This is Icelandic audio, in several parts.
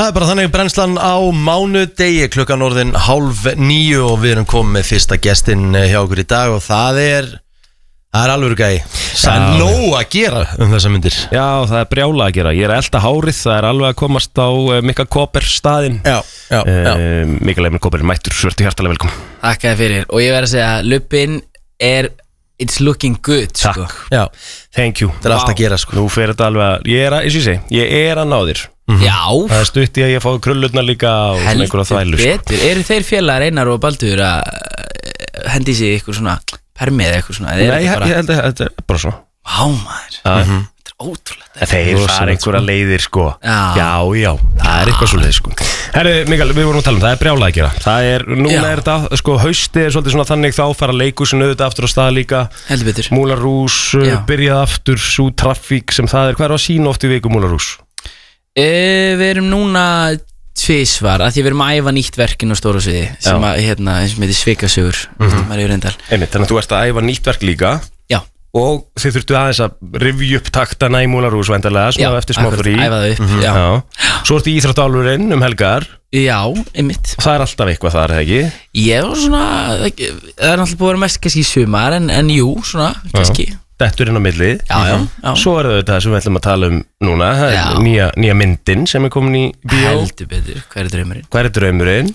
Það bara þannig brennslan á mánudegi klukkan orðin 8:30 og við erum komið með fyrsta gestinn hjá okkur í dag og það er alveg gæi. Það er nóg að gera þessa myndir. Já, það er brjála að gera. Ég er að elda hárið, það er alveg að komast á Mikael Kóper staðinn. Mikael Emil Kóper mættur, svörtu hjartalega velkom. Takk fyrir, og ég verð að segja Lubbin it's looking good. Takk, já. Thank you. Það er allt að gera sko. Nú fer þetta alveg, ég er að ná þér. Já. Það er stutt í að ég fái krullurnar líka og svona einhverja þvælu. Betur, eru þeir félagar Einar og Baldur að hendi sig ykkur svona permið eða eitthvað svona? Nei, ég held að þetta er bara svona. Vá maður, þetta er ótrúlega. Þeir fara einhverja leiðir sko. Já, það er eitthvað svo leið sko. Herri, Mikael, við vorum að tala það er brjála að gera. Núna er þetta, sko, hausti er svolítið svona þannig þá fara leikúsin auðvitað aftur á stað líka. Heldur betur. Moulin Rouge, byrjað aftur, svo trafík sem það er. Hvað er að sína oft í viku Moulin Rouge? Við erum núna tvisvar, að því við erum að æfa nýtt verkin á stóra sviði sem heitir Svikasögur. Þannig að þú ert að æfa nýtt verk líka. Já. Og þið þurftu aðeins að rifja upp taktana í Moulin Rouge vendarlega, svona eftir smá frí. Já, æfa það upp, já. Svo ertu í íþróttálfurinn helgar. Já, einmitt. Og það er alltaf eitthvað þar, ekki? Ég var svona, það er náttúrulega búið að vera mest kannski í sumar, en jú, svona, kannski. Dettur inn á milli. Já. Svo er þetta sem við ætlum að tala um núna. Það er nýja myndin sem er komin í bíó. Heldur betur, hver er draumurinn?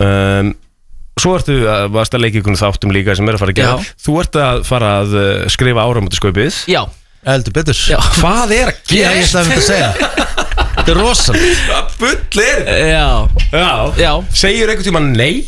Svo ertu að leika ykkur þáttum líka sem er að fara að gera. Þú ert að fara að skrifa áramótaskaupið. Já. Heldur betur. Hvað er að gera? Ég ætla að segja. Þetta er rosalega. Bullir. Já. Segir einhvern tíma nei?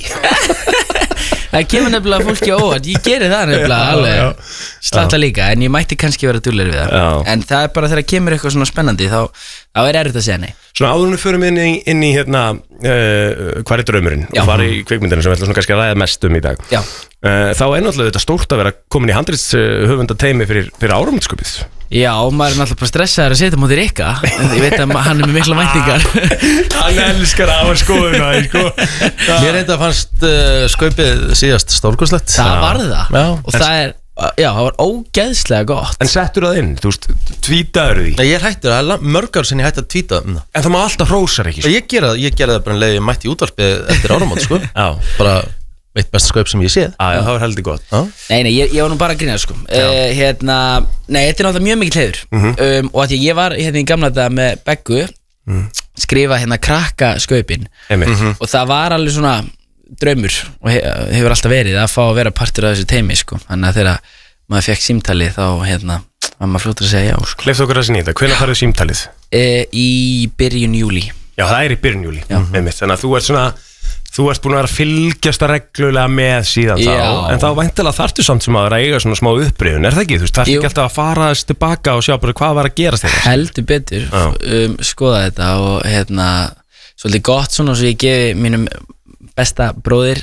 Það kemur nefnilega fólki á óvart. Ég geri það nefnilega alveg slata líka, en ég mætti kannski vera dullir við það. En það er bara þegar kemur eitthvað svona spennandi þá er erfitt að segja nei. Svona áðurinn förum inn í hvað er draumurinn og fara í kvikmyndinu sem við ætlum svona kannski að ræða mest um í dag. Já. Þá er náttúrulega þetta stórt að vera komin í handritshöfundateymi fyrir áramótaskaupið. Já, maður er náttúrulega bara stressaður að setja móti Rikka. Ég veit að hann er með mikla væntingar. Hann elskar að hafa skoðuna, sko. Mér reynda fannst skaupið síðast stórkostlegt. Það var það. Og það var ógeðslega gott. En settur það inn, þú veist, tvítaður því? Ég er hættur, það er mörg ár sem ég hætti að tvíta um það. En það má alltaf hrósar ekki, sko? Ég gerði það bara en leiði ég mætti í útvarpið eftir áramót, sko. Bara eitt besta skaup sem ég séð. Já, það var heldur gott. Nei, ég var nú bara að grínast, sko. Nei, þetta er náttúrulega mjög mikill heiður. Og að ég var í gamla þetta með Beggu, skrifa krakka skaupin. Og það var alveg svona draumur og hefur alltaf verið að fá að vera partur af þessu teymi, sko. Þannig að þegar maður fekk símtali þá var maður fljótur að segja já, sko. Hleyptu okkur að sinni þetta, hvenær farið símtalið? Í byrjun júlí. Já, það er í byrjun júlí. Þannig að þú ert búin að vera að fylgjast reglulega með síðan þá, en þá væntanlega þarftu samt sem að eiga svona smá upprifun, er það ekki? Þú veist, þarf ekki alltaf að fara þess tilbaka og sjá bara hvað var að gerast þetta? Heldur betur, skoða þetta og svolítið gott svona svo ég gefi mínum besta bróðir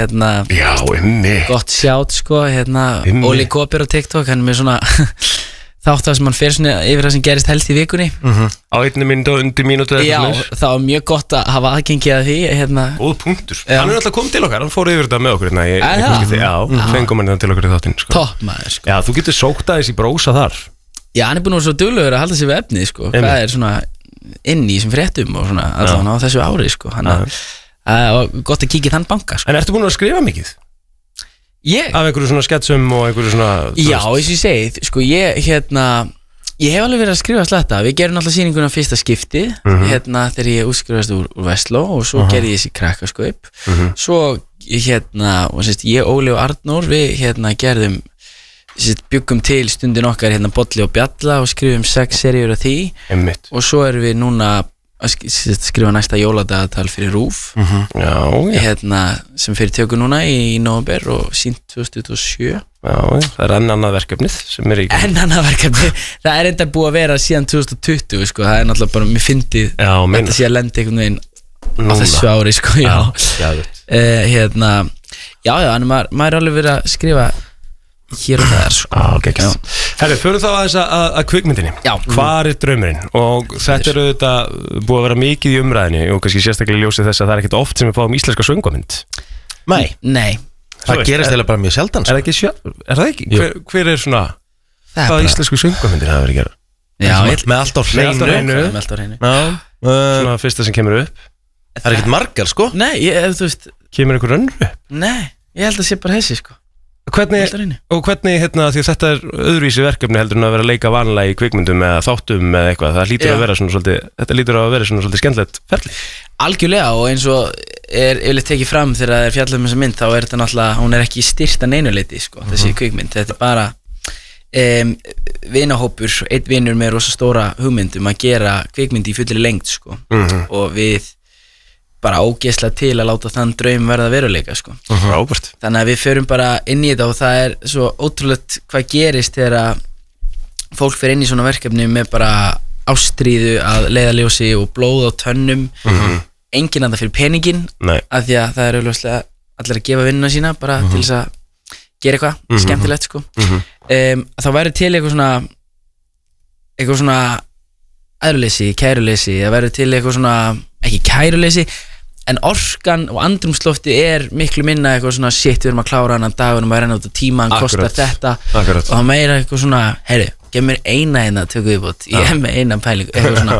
gott sjátt, sko, Óli Kóper á TikTok, hann er með svona þátt að sem hann fer svona yfir það sem gerist helst í vikunni á 1 mínútu og undir mínútu. Já, það var mjög gott að hafa aðgengi að því. Góð punktur. Hann er alltaf komið til okkar, hann fór yfir þetta með okkur fengum hann til okkur í þáttinn, sko. Topp maður, sko. Já, þú getur sókt aðeins í brósa þar. Já, hann er búin að vera svo duglegur að halda sig við efnið, sko. Hvað er svona inn í sem fréttum og svona allan á þessu ári, sko. Gott að kíkja þann banka, sko. En ertu búin að skrifa mikið? Af einhverju svona sketsum og einhverju svona... Já, eins og ég segi, sko, ég hef alveg verið að skrifa sletta. Við gerum alltaf sýninguna fyrsta skipti þegar ég útskrifast úr Vestló og svo gerði ég þessi krakkaskaup. Svo, ég, Óli og Arnór, við gerðum byggum til stundin okkar Bolli og Bjalla og skrifum 6 seríur af því. Og svo erum við núna að skrifa næsta jóladagatal fyrir RÚV sem fyrir tökur núna í nóvember og sýnt 2027. Já, það er enn annað verkefnið sem er í gangi. Enn annað verkefnið, það er enda búið að vera síðan 2020, sko. Það er náttúrulega bara, mér fyndið þetta sé að lenda einhvern veginn á þessu ári, sko. Maður er alveg verið að skrifa hér og það, sko. Herri, förum þá aðeins að kvikmyndinni. Hvar er draumurinn? Og þetta er auðvitað búið að vera mikið í umræðinni og kannski sérstaklega ljósið þess að það er ekkert oft sem við fáum íslenska söngvamynd. Nei. Það gerist eða bara mjög sjaldan. Er það ekki? Hver er svona hvaða íslensku söngvamyndir hafa verið að gera? Með allt á hreinu. Svona fyrsta sem kemur upp. Það er ekkert margar sko. Nei, þú veist. Kemur einhver önnur upp? Nei, ég held að sé bara þessi sko. Hvernig, því þetta er öðruvísi verkefni heldur en að vera að leika vanlega í kvikmyndum eða þáttum eða eitthvað, það lítur að vera svona svolítið, þetta lítur að vera svona svolítið skemmtilegt ferli. Algjörlega, og eins og yfirleitt tekið fram þegar það er fjallað um þessa mynd, þá er þetta náttúrulega, hún er ekki styrt að neinu leyti sko, þessi kvikmynd, þetta er bara vinahópur, einn vinur með rosa stóra hugmynd að gera kvikmynd í fullri lengd sko, og við bara ógeðslega til að láta þann draum verða veruleika sko. Þannig að við förum bara inn í þetta og það er svo ótrúlegt hvað gerist þegar fólk fer inn í svona verkefni með bara ástríðu að leiðarljósi og blóð á tönnum, enginn að það fyrir peningin af því að það er auðvitað allir að gefa vinnuna sína bara til þess að gera eitthvað skemmtilegt sko. Þá væri til eitthvað svona æðruleysi, kæruleysi, það væri til eitthvað svona, ekki kæruleysi en orkan og andrumslofti er miklu minna eitthvað svona shit, við erum að klára hann að dagunum að renna út á tíma, hann kostar þetta og það meira eitthvað svona, heyri, gef mér eina hérna tökum við bútt, ég hef með eina pæling eitthvað svona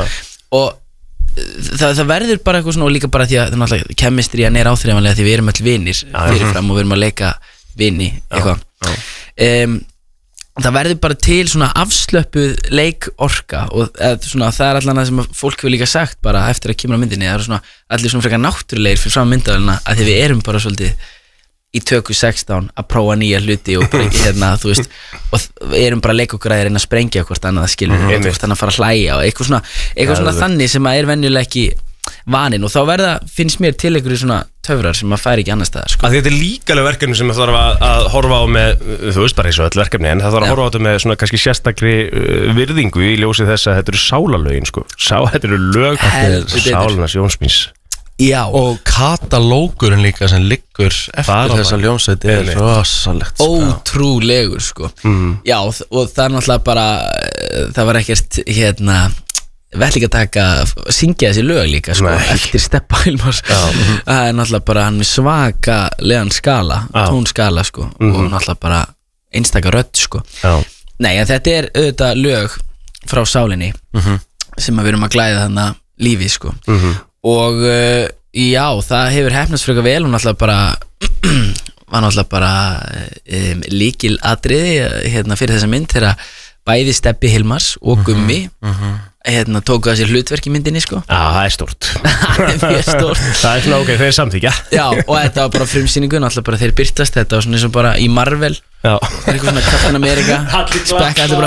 og það verður bara eitthvað svona og líka bara því að það er náttúrulega kemistrían er áþreifanlega því við erum öll vinir fyrirfram og við erum að leika vini eitthvað það verður bara til svona afslöppuð leikorka og svona, það er allan það sem fólk hefur líka sagt bara eftir að kemur á myndinni, það eru svona allir svona frekar náttúrulegir fyrir fram myndavælina að því við erum bara svolítið í tökku 16 að prófa nýja hluti og bara hérna, þú veist og við erum bara að leika okkur að reyna að sprengja hvort annað að skilur, hvort annað að fara að hlæja og eitthvað svona þannig sem að er venjulega ekki vaninn og þá finnst mér til einhverju svona töfrar sem maður fær ekki annar staðar sko. Þetta er líka alveg verkefni sem það þarf að horfa á með, þú veist bara eins og öll verkefni en það þarf að horfa á þetta með svona kannski sérstakri virðingu í ljósi þess að þetta eru sálarlögin sko, þetta eru lög sálarnas Jónsmíns. Já. Og katalógurinn líka sem liggur eftir þessa ljónsveit er rosalegt sko. Ótrúlegur sko. Já og það er náttúrulega bara það var ekkert vel líka að syngja þessi lög líka sko, eftir Stebba Hilmars það er náttúrulega bara hann með svaka legan skala, tónskala sko, og náttúrulega bara einstaka rödd sko. Nei, en þetta er auðvitað lög frá sálinni sem við erum að glæða þannig lífi sko. Og já, það hefur heppnast frekar vel og náttúrulega var náttúrulega bara líkil atriði fyrir þessa mynd þegar bæði Stebbi Hilmars og Gummi tóku að sér hlutverk í myndinni sko. Já, það er stórt Það er mjög stórt Það er svona ok, þeir samþykja Já, og þetta var bara frumsýningu náttúrulega bara þeir byrtast, þetta var svona eins og bara í Marvel Já. Það er eitthvað svona Captain America spekka þetta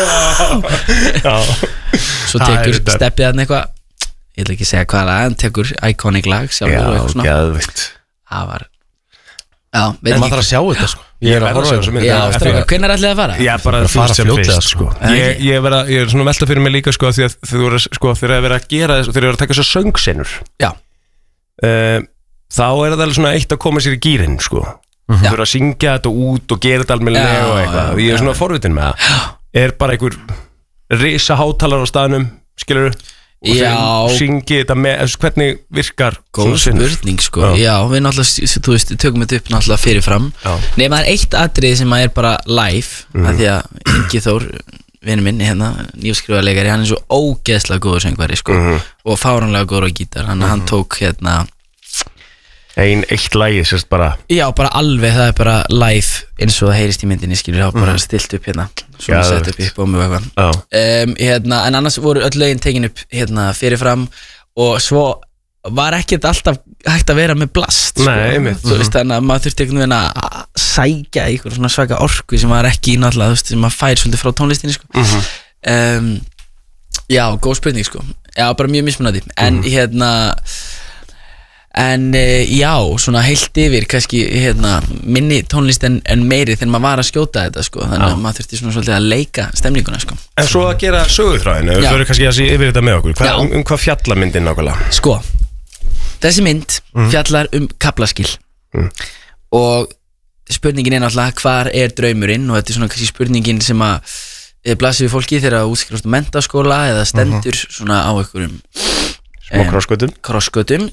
bara Svo tekur Stebbi þarna eitthvað ég ætla ekki að segja hvað hann tekur iconic lag sjálfur Já, geðvikt Það var Já, en maður þarf að sjá þetta sko. Ég er að horfa á þessu mynd. Já, hvernig er allir að fara? Já, bara þú veist sem fyrst sko. Ég er svona velta fyrir mig líka sko, því að þeir eru að vera að gera þess, þeir eru að taka svo söngsenur. Já. Þá er það alveg svona eitt að koma sér í gírinn sko. Þeir eru að syngja þetta út og gera þetta almennilega og eitthvað. Ég er svona forvitin með það. Er bara einhver risa hátalar á staðnum, skilurðu? Og syngi þetta með, hvernig virkar góð spurning sko. Já, við náttúrulega, þú veist, tökum þetta upp náttúrulega fyrirfram. Nei, maður er eitt atrið sem er bara live af því að Ingi Þór, vinur minn nýjúskrifalegari, hann er svo ógeðslega góður söngvari sko, og fáránlega góður á gítar, hann tók eitt lagi sérst bara. Já, bara alveg, það er bara live eins og það heyrist í myndinni, skilur, það var bara stilt upp svona sett upp og mjög eitthvað en annars voru öll lögin tekin upp fyrirfram og svo var ekkert alltaf hægt að vera með blast sko. Nei, þú veist, þannig að maður þurfti einhvern veginn að sækja einhver svona svaka orku sem var ekki náttúrulega, þú veist, sem maður fær svolítið frá tónlistinni sko. Já, góð spurning sko. Já, bara mjög mismunandi en já, svona heilt yfir kannski minni tónlist en meiri þegar maður var að skjóta þetta sko. Þannig að maður þurfti svona svolítið að leika stemninguna sko. En svo að gera söguþráðinu, við fyrir kannski að sé yfir þetta með okkur hvað fjallar myndin nákvæmlega? Sko, þessi mynd fjallar kaflaskil og spurningin er náttúrulega hvar er draumurinn og þetta er svona kannski spurningin sem að blasir við fólki þegar að útskrifast menntaskóla eða stendur svona á einhverjum smá krossgötum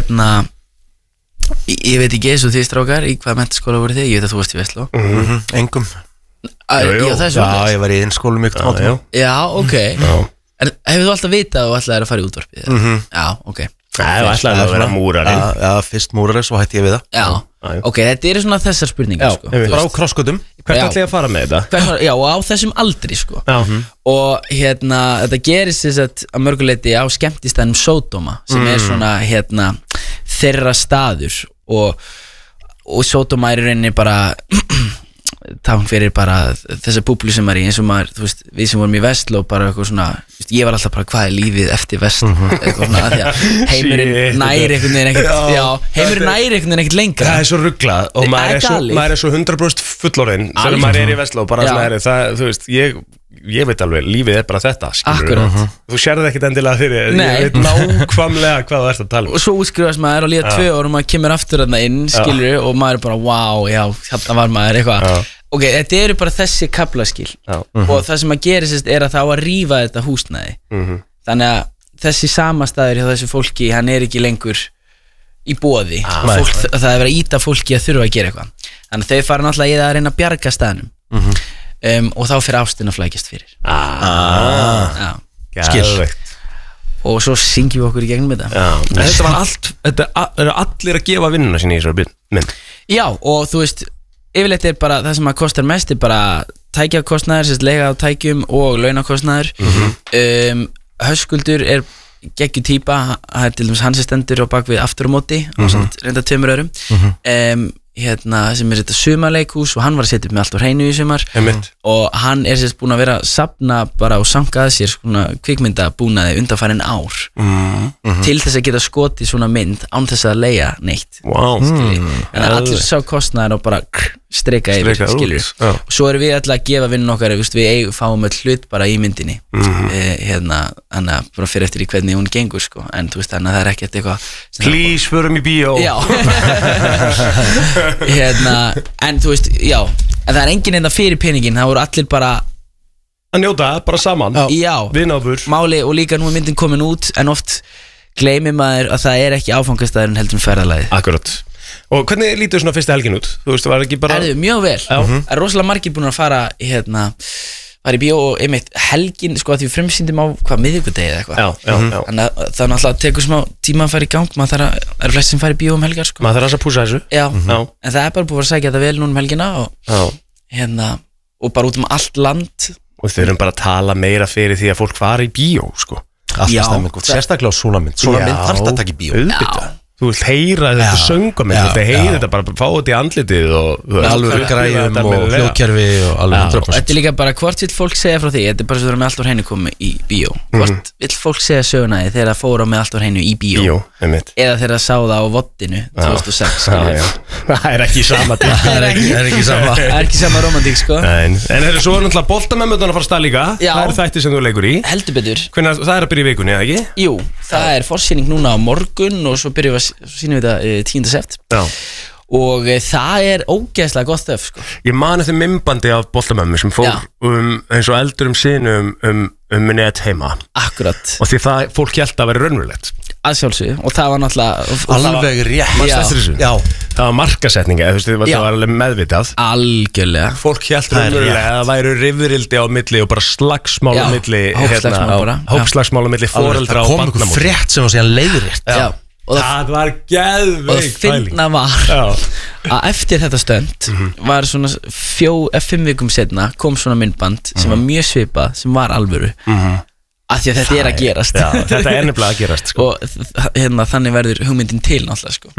ég veit ekki eins og þið strákar í hvað menntaskóla voru þið, ég veit að þú varst í Vestló engum já, ég var í innskólu mjög já, ok Hefur þú alltaf vitað að þú ætlaðir að fara í útvarpið? Já, ok Það ætlaði að vera múrarinn Já, fyrst múrarinn, svo hætti ég við það Já, ok, þetta eru svona þessar spurningar sko, frá krossgötum Hvert ætlaði ég að fara með þetta? Já, og á þessum aldri sko Og þetta gerist þess að mörguleiti á skemmtistænum Sódóma sem svona þeirra staður og Sódóma er í rauninni bara tákn fyrir bara þessa búblu sem er í eins og maður, þú veist, við sem vorum í Vestló bara eitthvað svona, ég var alltaf bara hvað er lífið eftir Vestló, eitthvað svona því að heimurinn næri einhvern veginn ekkert heimurinn næri einhvern veginn ekkert lengra Það er svo rugglað og maður er svo 100% fullorðinn þegar maður er í Vestló bara svona það, þú veist, ég veit alveg, lífið er bara þetta þú sérði ekkert endilega fyrir ég veit nákvæmlega hvað þú ert að tala og svo útskrifast maður og líða 2 ár og maður kemur aftur þarna inn, skilur og maður er bara, wow, já, hérna var maður eitthvað ok, þetta eru bara þessi kaflaskil og það sem að gerist er að það á að rífa þetta húsnæði þannig að þessi samastaður hjá þessu fólki, hann er ekki lengur í boði það er verið að íta fólki að þurfa að gera eitthvað þannig að þau fara náttúrulega í það að reyna að bjarga staðnum og þá fyrir ástin að flækjast fyrir Skilvegt og svo syngjum við okkur í gegnum þetta Þetta var allt, þetta eru allir að gefa vinnuna sín í þessari mynd Já, og þú veist yfirleitt er bara það sem að kostar mest er bara tækjakostnaður, sérst lega á tækjum og launakostnaður Höskuldur er geggju típa, það er til dæmis hans stendur á bakvið aftur á móti og reynda 2 öðrum sem er þetta sumarleikhús og hann var að setja upp með allt á hreinu í sumar og hann er sérst búin að vera að safna bara og sanka að sér svona kvikmyndabúnaði undanfarin ár til þess að geta skotið svona mynd án þess að leigja neitt en allir sá kostnaðar og bara streka yfir, skilur og svo erum við alltaf að gefa vinnun okkar við fáum öll hlut bara í myndinni þannig að bara fyrir eftir í hvernig hún gengur sko, en þú veist þannig að það er ekkert eitthvað Please, förum í bíó Já en þú veist, já en það er enginn enda fyrir peningin, það voru allir bara að njóta, bara saman vinnáfur máli og líka nú er myndin komin út en oft gleymir maður að það er ekki áfangastæðurinn heldur ferðalagið Akkurat Og hvernig lítur svona fyrsta helgin út? Þú veist, það var ekki bara mjög vel, það er rosalega margir búin að fara var í bíó og einmitt helgin, sko að því við frumsýndum á miðvikudegi eða eitthvað þannig að það náttúrulega tekur smá tíma að fara í gang maður þarf að, er flest sem fara í bíó helgar sko. Maður þarf að púsa þessu en það er bara búin að sækja þetta vel núna helgina og, og bara út allt land Og þau erum bara að tala meira fyrir því að fólk fara í bíó sko. Sérstaklega á svona mynd þarf að taka í bíó Þú vilt heyra þetta söngum Þú vilt heyra þetta, bara fá þetta í andlitið alveg græjum og hljóðkerfi og alveg 100%. Þetta er líka bara hvort vill fólk segja frá því. Þetta er bara svo að með allt úr henni komið í bíó. Hvort vill fólk segja söguna því þegar það fóra með allt úr henni í bíó eða þegar það sá það á voddinu 2006 Það er ekki sama tíma. Það er ekki sama romantík sko. En það er svo náttúrulega boltamennmöndun að fara að stað líka. Það er þættir sem þú leikur í. Heldur betur. Það er að byrja í vikunni, eða ekki? Jú, það er forsýning núna á morgun og svo byrjum við að sýnum við þetta 10. sept og það er ógeðslega gott stöf sko. Ég man eftir mymbandi af boltamömmu sem fór eins og eldurum sinum net heima. Akkurat. Og því það fólk hélt að vera raunverulegt að sjálfsögðu og það var náttúrulega alveg rétt. Það var markasetninga, það var alveg meðvitað. Algjörlega. Fólk hélt raunverulega að það væru rifrildi á milli og bara slagsmál á milli hópslagsmál á milli foreldra og barnamót. Það kom einhver frétt sem var síðan leiðrétt. Það var geðveik og það finna var að eftir þetta stönd var svona 5 vikum setna kom svona myndband sem var mjög svipað sem var alvöru af því að þetta er að gerast þetta er nefnilega að gerast sko. Og þannig verður hugmyndin til náttúrulega sko.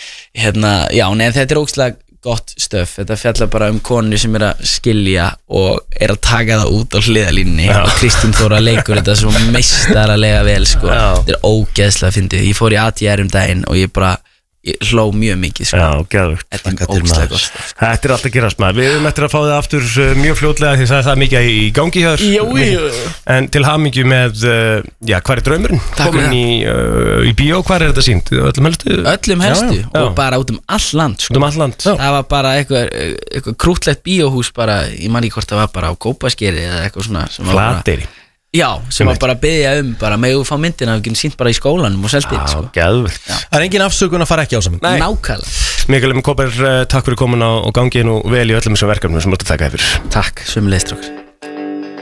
Þetta er ógeðslega gott stöf, þetta fjallar bara konu sem er að skilja og er að taka það út á hliðalínni og Kristín Þóra leikur þetta svo meistaralega vel sko. Þetta er ógeðslega fyndið. Ég fór í ATR daginn og ég hló mjög mikið sko. Þetta er ógeðslega gott stöf sko. Þetta er alltaf að gerast maður. Við höfum eftir að fá það aftur mjög fljótlega því það er mikið í gangi hér. En til hamingju með hvað er draumurinn? Komin í bíó, hvað er þetta sýnt? Öllum helstu og bara út all land sko. Það var bara eitthvað krútlegt bíóhús bara, ég man ekki hvort það var bara á Kópaskeri eða eitthvað svona Flateyri. Sem var bara að biðja bara megum fá myndina og ekki sínt bara í skólanum og seltið sko. Það er engin afsökun að fara ekki á saman. Nákvæmlega. Mikael M. Kóper, takk fyrir komin á gangi og vel í öllum þessum verkefnum sem þú ert að taka yfir. Takk, sömuleiðis strákar.